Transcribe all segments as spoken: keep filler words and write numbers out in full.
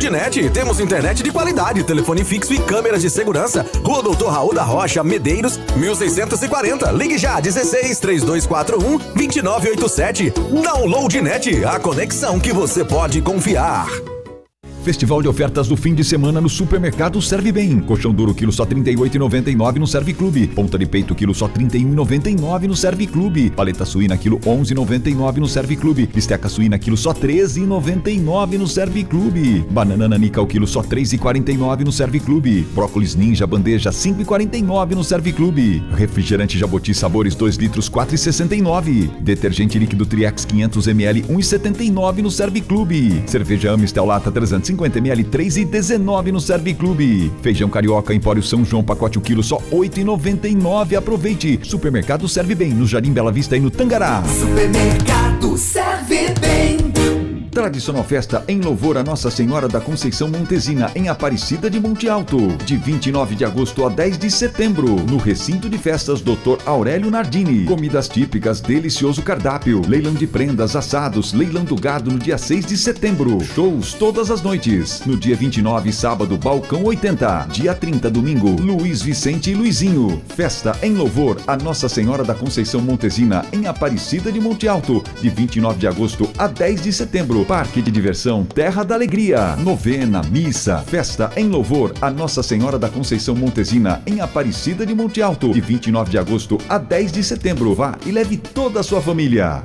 Loadnet, temos internet de qualidade, telefone fixo e câmeras de segurança. Rua Doutor Raul da Rocha, Medeiros, mil seiscentos e quarenta. Ligue já, dezesseis, trinta e dois quarenta e um, vinte e nove oitenta e sete. Downloadnet, a conexão que você pode confiar. Festival de ofertas do fim de semana no Supermercado Serve Bem. Colchão duro quilo só trinta e oito reais e noventa e nove centavos no Serve Clube. Ponta de peito quilo só trinta e um reais e noventa e nove centavos no Serve Clube. Paleta suína quilo onze reais e noventa e nove centavos no Serve Clube. Bisteca suína quilo só treze reais e noventa e nove centavos no Serve Clube. Banana nanica o quilo só três reais e quarenta e nove centavos no Serve Clube. Brócolis ninja bandeja cinco reais e quarenta e nove centavos no Serve Clube. Refrigerante Jaboti sabores dois litros quatro reais e sessenta e nove centavos. Detergente líquido Triex quinhentos mililitros um real e setenta e nove centavos no Serve Clube. Cerveja Amistel Lata trezentos e cinquenta mililitros três reais e dezenove centavos no Serve Clube. Feijão Carioca Empório São João pacote o quilo só oito reais e noventa e nove centavos. Aproveite. Supermercado Serve Bem no Jardim Bela Vista e no Tangará. Supermercado Serve Bem. Tradicional festa em louvor a Nossa Senhora da Conceição Montesina, em Aparecida de Monte Alto, de vinte e nove de agosto a dez de setembro, no recinto de festas doutor Aurélio Nardini. Comidas típicas, delicioso cardápio, leilão de prendas, assados, leilão do gado no dia seis de setembro, shows todas as noites. No dia vinte e nove, sábado, Balcão oitenta. Dia trinta, domingo, Luiz Vicente e Luizinho. Festa em louvor a Nossa Senhora da Conceição Montesina, em Aparecida de Monte Alto, de vinte e nove de agosto a dez de setembro. Parque de diversão Terra da Alegria. Novena, missa, festa em louvor a Nossa Senhora da Conceição Montesina, em Aparecida de Monte Alto, de vinte e nove de agosto a dez de setembro. Vá e leve toda a sua família.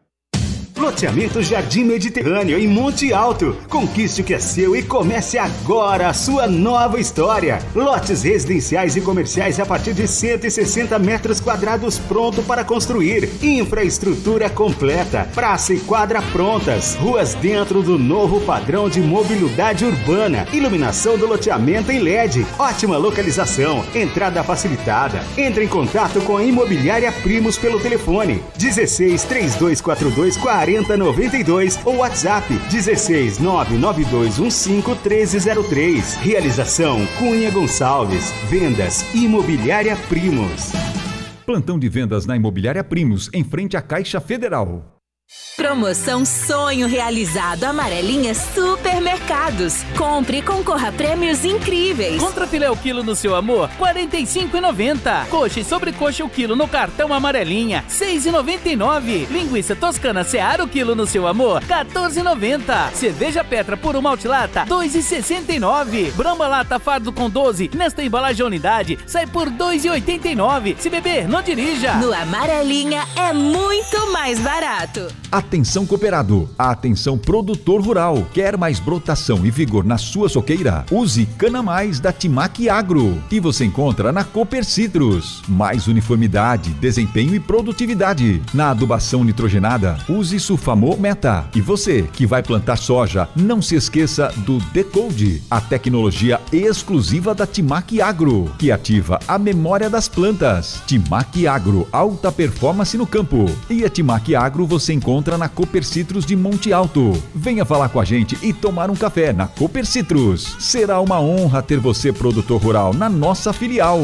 Loteamento Jardim Mediterrâneo, em Monte Alto. Conquiste o que é seu e comece agora a sua nova história. Lotes residenciais e comerciais a partir de cento e sessenta metros quadrados pronto para construir. Infraestrutura completa. Praça e quadra prontas. Ruas dentro do novo padrão de mobilidade urbana. Iluminação do loteamento em L E D. Ótima localização. Entrada facilitada. Entre em contato com a Imobiliária Primos pelo telefone dezesseis, trinta e dois quarenta e dois, quarenta noventa e dois ou WhatsApp dezesseis, nove nove dois um cinco, treze zero três. Realização Cunha Gonçalves. Vendas Imobiliária Primos. Plantão de vendas na Imobiliária Primos, em frente à Caixa Federal. Promoção Sonho Realizado Amarelinha Supermercados. Compre e concorra a prêmios incríveis. Contrafilé o quilo no seu amor, quarenta e cinco reais e noventa centavos. Coxa e sobrecoxa o quilo no cartão Amarelinha, seis reais e noventa e nove centavos. Linguiça toscana Seara o quilo no seu amor, quatorze reais e noventa centavos. Cerveja Petra Puro Malte Lata, dois reais e sessenta e nove centavos. Brahma Lata Fardo com doze, nesta embalagem unidade, sai por dois reais e oitenta e nove centavos. Se beber, não dirija. No Amarelinha é muito mais barato. Atenção cooperado, atenção produtor rural. Quer mais brotação e vigor na sua soqueira? Use Cana Mais da Timac Agro, que você encontra na Cooper Citrus. Mais uniformidade, desempenho e produtividade. Na adubação nitrogenada, use Sulfamo Meta. E você que vai plantar soja, não se esqueça do Decode, a tecnologia exclusiva da Timac Agro, que ativa a memória das plantas. Timac Agro, alta performance no campo. E a Timac Agro você encontra na Cooper Citrus de Monte Alto. Venha falar com a gente e tomar um café na Cooper Citrus. Será uma honra ter você, produtor rural, na nossa filial.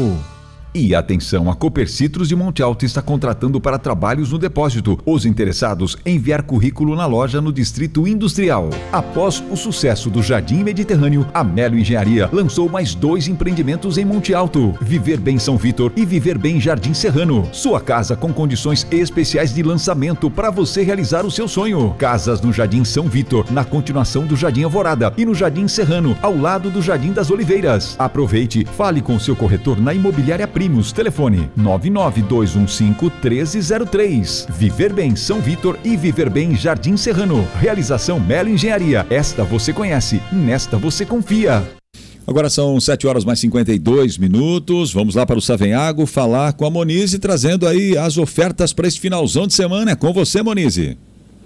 E atenção, a Cooper Citrus de Monte Alto está contratando para trabalhos no depósito. Os interessados, enviar currículo na loja no Distrito Industrial. Após o sucesso do Jardim Mediterrâneo, a Melo Engenharia lançou mais dois empreendimentos em Monte Alto: Viver Bem São Vitor e Viver Bem Jardim Serrano. Sua casa com condições especiais de lançamento para você realizar o seu sonho. Casas no Jardim São Vitor, na continuação do Jardim Alvorada, e no Jardim Serrano, ao lado do Jardim das Oliveiras. Aproveite, fale com seu corretor na Imobiliária Primos. Telefone nove nove dois um cinco, um três zero três. Viver Bem São Vitor e Viver Bem Jardim Serrano. Realização Melo Engenharia. Esta você conhece, nesta você confia. Agora são sete horas mais cinquenta e dois minutos. Vamos lá para o Savenhago falar com a Monize, trazendo aí as ofertas para esse finalzão de semana. É com você, Monize.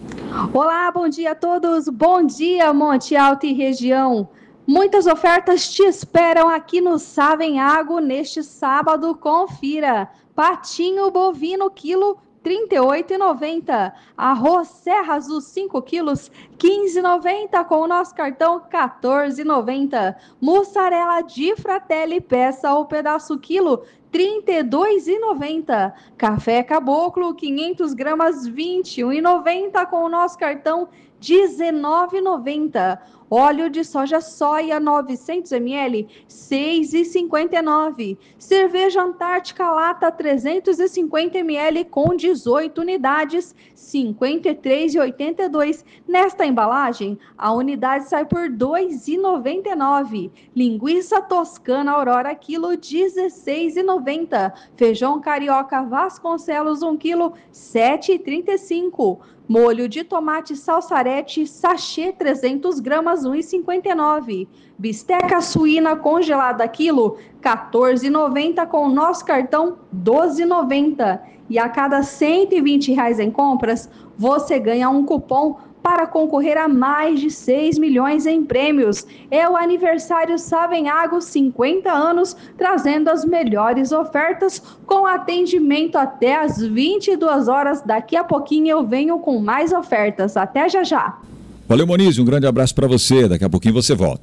Olá, bom dia a todos. Bom dia, Monte Alto e região. Muitas ofertas te esperam aqui no Savenhago neste sábado. Confira: patinho bovino quilo trinta e oito reais e noventa centavos. Arroz Serra Azul cinco quilos, quinze reais e noventa centavos, com o nosso cartão quatorze reais e noventa centavos. Mussarela de Fratelli peça ou pedaço quilo, trinta e dois reais e noventa centavos. Café Caboclo quinhentas gramas, vinte e um reais e noventa centavos, com o nosso cartão dezenove reais e noventa centavos. Óleo de soja soia novecentos mililitros, seis reais e cinquenta e nove centavos. Cerveja Antártica Lata trezentos e cinquenta mililitros com dezoito unidades, cinquenta e três reais e oitenta e dois centavos. Nesta embalagem, a unidade sai por dois reais e noventa e nove centavos. Linguiça Toscana Aurora quilo dezesseis reais e noventa centavos. Feijão Carioca Vasconcelos um quilo sete reais e trinta e cinco centavos. Molho de tomate salsarete, sachê trezentas gramas, um real e cinquenta e nove centavos. Bisteca suína congelada quilo, quatorze reais e noventa centavos, com nosso cartão doze reais e noventa centavos. E a cada cento e vinte reais em compras, você ganha um cupom para concorrer a mais de seis milhões em prêmios. É o aniversário Savenhago, cinquenta anos, trazendo as melhores ofertas com atendimento até às vinte e duas horas. Daqui a pouquinho eu venho com mais ofertas. Até já já. Valeu, Moniz, um grande abraço para você. Daqui a pouquinho você volta.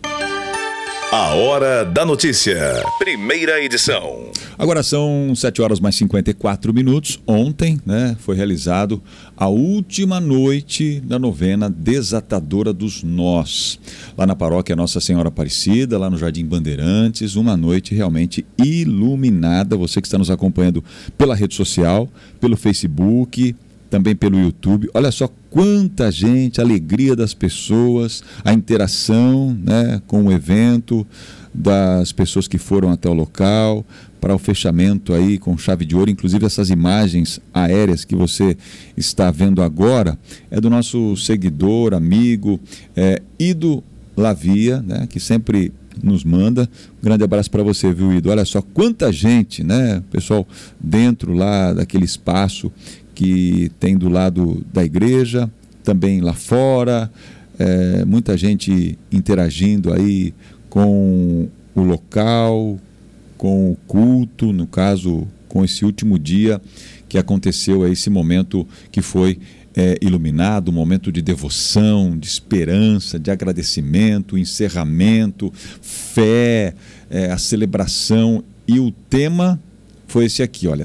A Hora da Notícia, primeira edição. Agora são sete horas mais cinquenta e quatro minutos. Ontem, né, foi realizado a última noite da novena Desatadora dos Nós. Lá na paróquia Nossa Senhora Aparecida, lá no Jardim Bandeirantes, uma noite realmente iluminada. Você que está nos acompanhando pela rede social, pelo Facebook, também pelo YouTube. Olha só quanta gente, a alegria das pessoas, a interação, né, com o evento, das pessoas que foram até o local, para o fechamento aí com chave de ouro. Inclusive essas imagens aéreas que você está vendo agora é do nosso seguidor, amigo, é, Ido Lavia, né, que sempre nos manda. Um grande abraço para você, viu, Ido? Olha só quanta gente, né, pessoal, dentro lá daquele espaço que tem do lado da igreja, também lá fora, é, muita gente interagindo aí com o local, com o culto, no caso, com esse último dia que aconteceu, esse momento que foi é, iluminado, um momento de devoção, de esperança, de agradecimento, encerramento, fé, é, a celebração. E o tema foi esse aqui, olha,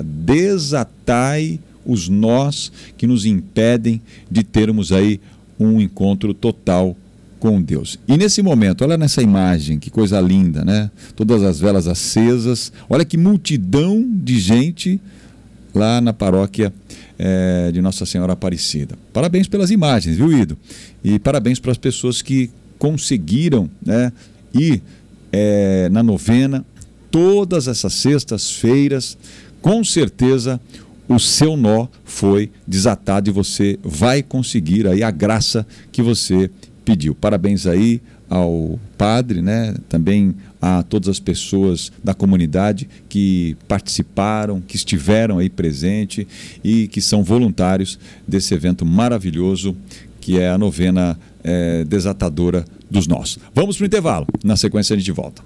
desatai os nós que nos impedem de termos aí um encontro total com Deus. E nesse momento, olha nessa imagem, que coisa linda, né? Todas as velas acesas, olha que multidão de gente lá na paróquia é, de Nossa Senhora Aparecida. Parabéns pelas imagens, viu, Ido? E parabéns para as pessoas que conseguiram, né, ir é, na novena todas essas sextas-feiras. Com certeza o seu nó foi desatado e você vai conseguir aí a graça que você pediu. Parabéns aí ao padre, né? Também a todas as pessoas da comunidade que participaram, que estiveram aí presente e que são voluntários desse evento maravilhoso que é a novena é, Desatadora dos Nós. Vamos para o intervalo. Na sequência a gente volta.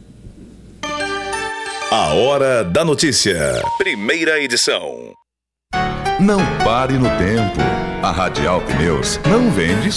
A Hora da Notícia, primeira edição. Não pare no tempo. A Radial Pneus não vende